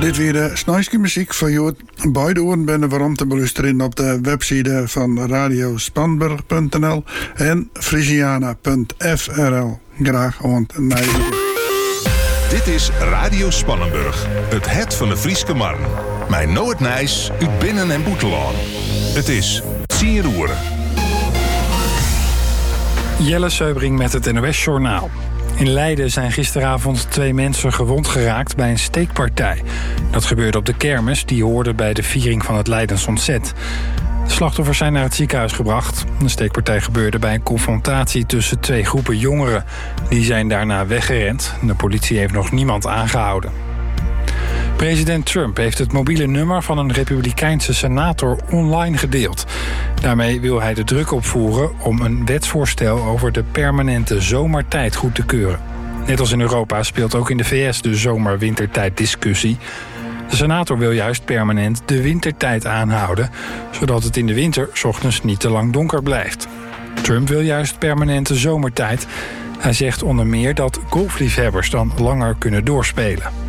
Dit weer de snijske muziek van Jood. Beide oren ben waarom te beluisteren op de website van radiospanburg.nl en frisiana.frl. Graag ontnijden. Dit is Radio Spannenburg, het van de Frieske Marn. Mijn Noord Nijs, uit Binnen- en Boetelaan. Het is 10 uur. Jelle Seubring met het NOS-journaal. In Leiden zijn gisteravond 2 mensen gewond geraakt bij een steekpartij. Dat gebeurde op de kermis, die hoorde bij de viering van het Leidens ontzet. De slachtoffers zijn naar het ziekenhuis gebracht. De steekpartij gebeurde bij een confrontatie tussen 2 groepen jongeren. Die zijn daarna weggerend. De politie heeft nog niemand aangehouden. President Trump heeft het mobiele nummer van een republikeinse senator online gedeeld. Daarmee wil hij de druk opvoeren om een wetsvoorstel over de permanente zomertijd goed te keuren. Net als in Europa speelt ook in de VS de zomer-wintertijd-discussie. De senator wil juist permanent de wintertijd aanhouden, zodat het in de winter 's ochtends niet te lang donker blijft. Trump wil juist permanente zomertijd. Hij zegt onder meer dat golfliefhebbers dan langer kunnen doorspelen.